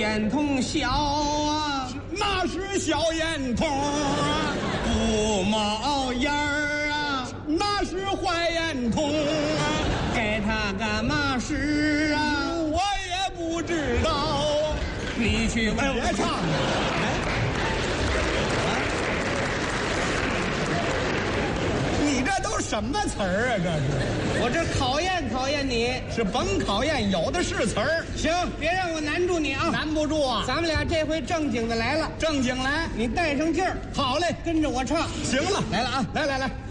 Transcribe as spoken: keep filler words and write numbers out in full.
眼通小啊， 那是小眼通啊， 不冒烟儿啊， 那是坏眼通啊， 该他干嘛事啊？ 我也不知道啊。 你去问别唱了，你这都什么词儿啊？这是我这考验考验你。 是甭考验，有的是词儿， 行，别让我难住你啊！ 难不住啊。 咱们俩这回正经的来了， 正经来， 你带上劲儿， 好嘞， 跟着我唱。 行了， 来了啊！ 来来来。